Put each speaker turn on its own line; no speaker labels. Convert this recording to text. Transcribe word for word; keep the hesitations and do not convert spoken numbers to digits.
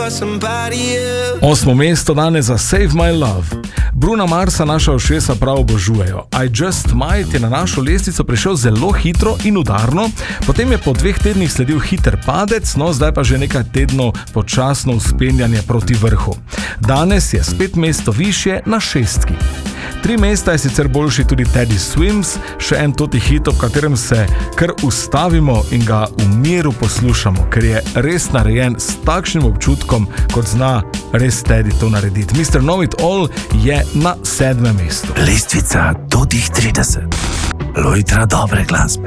Osmo mesto danes za Save My Love. Bruna Marsa naša ušesa prav obožujejo. I Just Might je na našo lestvico prišel zelo hitro in udarno, potem je po dveh tednih sledil hiter padec, no zdaj pa že nekaj tednov počasno vzpenjanje proti vrhu. Danes je spet mesto višje na šestki. Tri mesta je sicer boljši tudi Teddy Swims, še en toti hit, ob katerem se kar ustavimo in ga v miru poslušamo, ker je res narejen s takšnim občutkom, kot zna res Teddy to narediti. mister Know It All je na sedmem mestu.
Lestvica do tih trideset. Lojtra dobre glasbe.